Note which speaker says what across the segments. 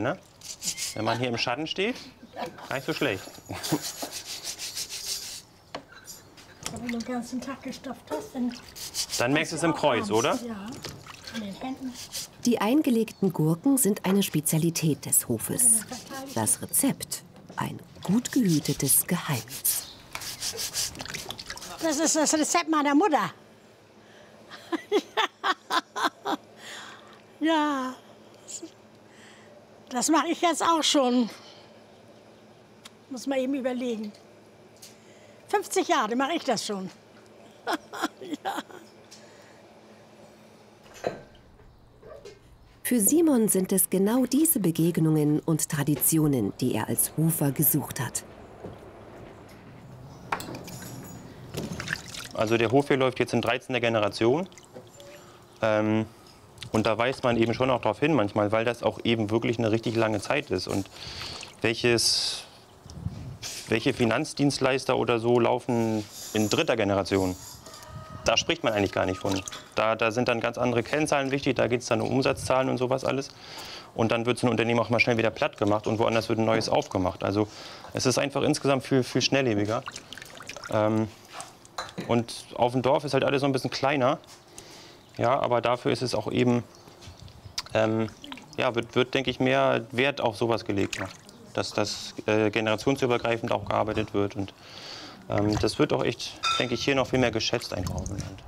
Speaker 1: Ne? Wenn man hier im Schatten steht, gar nicht so schlecht.
Speaker 2: Wenn du den ganzen Tag gestopft hast,
Speaker 1: dann merkst du es im Kreuz, oder?
Speaker 2: Ja, an den Händen.
Speaker 3: Die eingelegten Gurken sind eine Spezialität des Hofes. Das Rezept ein gut gehütetes Geheimnis.
Speaker 2: Das ist das Rezept meiner Mutter. Ja, das mache ich jetzt auch schon. Muss man eben überlegen. 50 Jahre mache ich das schon. Ja.
Speaker 3: Für Simon sind es genau diese Begegnungen und Traditionen, die er als Hofer gesucht hat.
Speaker 1: Also der Hof hier läuft jetzt in 13. Generation. Und da weist man eben schon auch darauf hin manchmal, weil das auch eben wirklich eine richtig lange Zeit ist. Und welche Finanzdienstleister oder so laufen in 3. Generation? Da spricht man eigentlich gar nicht von. Da sind dann ganz andere Kennzahlen wichtig, da geht es dann um Umsatzzahlen und sowas alles. Und dann wird so ein Unternehmen auch mal schnell wieder platt gemacht und woanders wird ein neues aufgemacht. Also es ist einfach insgesamt viel schnelllebiger. Und auf dem Dorf ist halt alles so ein bisschen kleiner. Ja, aber dafür ist es auch eben, ja, wird, denke ich, mehr Wert auf sowas gelegt. Ja. Dass das generationsübergreifend auch gearbeitet wird. Und das wird auch echt, denke ich, hier noch viel mehr geschätzt einfach auf dem Land.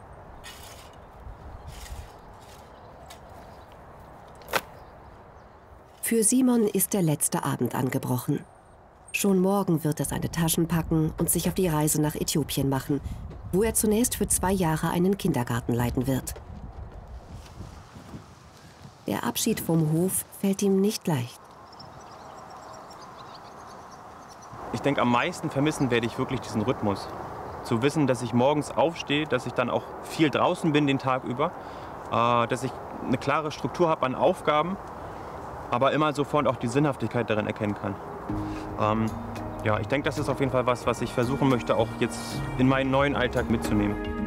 Speaker 3: Für Simon ist der letzte Abend angebrochen. Schon morgen wird er seine Taschen packen und sich auf die Reise nach Äthiopien machen, wo er zunächst für 2 Jahre einen Kindergarten leiten wird. Der Abschied vom Hof fällt ihm nicht leicht.
Speaker 1: Ich denke, am meisten vermissen werde ich wirklich diesen Rhythmus. Zu wissen, dass ich morgens aufstehe, dass ich dann auch viel draußen bin den Tag über, dass ich eine klare Struktur habe an Aufgaben, aber immer sofort auch die Sinnhaftigkeit darin erkennen kann. Ja, ich denke, das ist auf jeden Fall was ich versuchen möchte, auch jetzt in meinen neuen Alltag mitzunehmen.